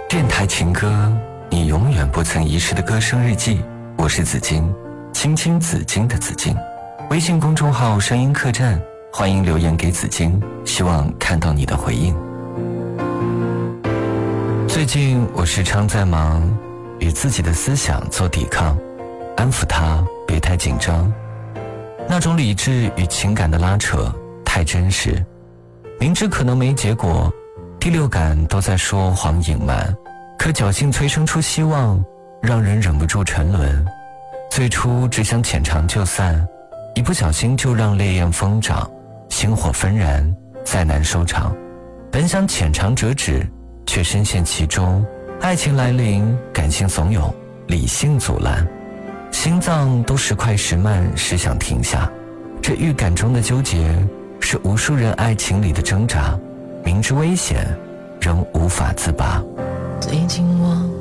电台情歌，你永远不曾遗失的歌声日记。我是紫金，青青紫金的紫金。微信公众号声音客栈，欢迎留言给紫金，希望看到你的回应。最近我时常在忙与自己的思想做抵抗，安抚它别太紧张。那种理智与情感的拉扯太真实，明知可能没结果，第六感都在说谎隐瞒，可侥幸催生出希望，让人忍不住沉沦。最初只想浅尝就散，一不小心就让烈焰疯长，星火纷然，再难收场。本想浅尝辄止，却深陷其中，爱情来临，感性怂恿，理性阻拦，心脏都时快时慢，时想停下。这预感中的纠结，是无数人爱情里的挣扎，明知危险，仍无法自拔。 最近我